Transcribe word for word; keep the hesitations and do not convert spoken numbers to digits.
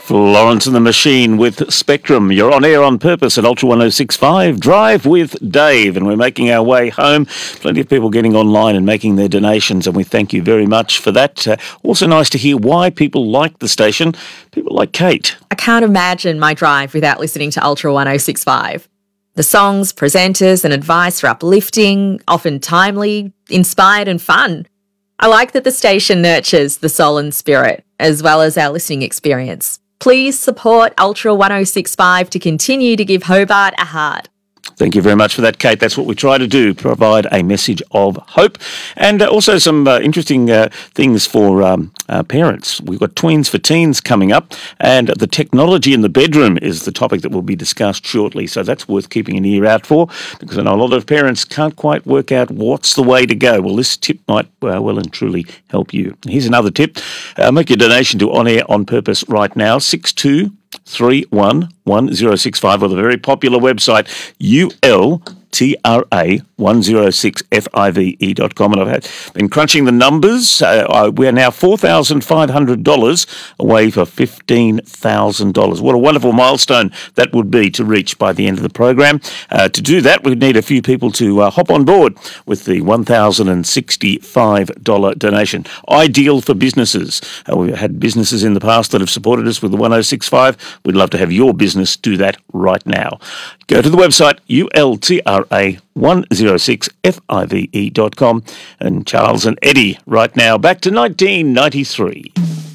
Florence and the Machine with Spectrum. You're on air on purpose at Ultra one oh six point five. Drive with Dave, and we're making our way home. Plenty of people getting online and making their donations, and we thank you very much for that. Uh, also nice to hear why people like the station. People like Kate. I can't imagine my drive without listening to Ultra one oh six point five. The songs, presenters and advice are uplifting, often timely, inspired and fun. I like that the station nurtures the soul and spirit, as well as our listening experience. Please support Ultra one oh six point five to continue to give Hobart a heart. Thank you very much for that, Kate. That's what we try to do, provide a message of hope. And uh, also some uh, interesting uh, things for um, uh, parents. We've got Tweens for Teens coming up, and the technology in the bedroom is the topic that will be discussed shortly. So that's worth keeping an ear out for, because I know a lot of parents can't quite work out what's the way to go. Well, this tip might uh, well and truly help you. Here's another tip. Uh, make your donation to On Air On Purpose right now, six two three one one zero six five, or the very popular website U L T R A one oh six five e dot com. And I've had, been crunching the numbers. Uh, we are now four thousand five hundred dollars away for fifteen thousand dollars. What a wonderful milestone that would be to reach by the end of the program. Uh, to do that, we'd need a few people to uh, hop on board with the one thousand sixty-five dollars donation. Ideal for businesses. Uh, we've had businesses in the past that have supported us with the one oh six point five. We'd love to have your business do that right now. Go to the website U L T R A one oh six five e dot com. And Charles and Eddie right now, back to nineteen ninety-three.